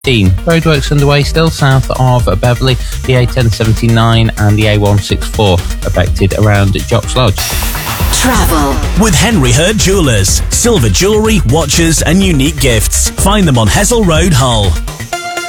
Roadworks underway still south of Beverley, the A1079 and the A164 affected around Jocks Lodge. Travel with Henry Hurt Jewellers. Silver jewellery, watches and unique gifts. Find them on Hessel Road, Hull.